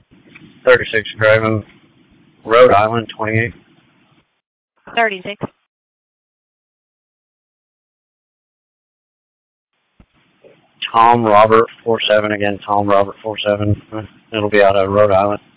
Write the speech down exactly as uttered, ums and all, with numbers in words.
thirty-six driving Rhode Island, twenty-eight. thirty-six. Tom Robert four seven again. Tom Robert four seven. It'll be out of Rhode Island.